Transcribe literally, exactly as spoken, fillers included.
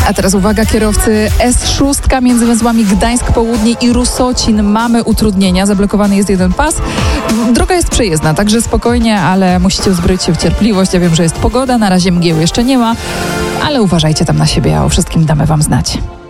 A teraz uwaga, kierowcy S sześć między węzłami Gdańsk Południe i Rusocin mamy utrudnienia. Zablokowany jest jeden pas. Droga jest przejezdna, także spokojnie, ale musicie uzbroić się w cierpliwość. Ja wiem, że jest pogoda, na razie mgieł jeszcze nie ma, ale uważajcie tam na siebie, a o wszystkim damy wam znać.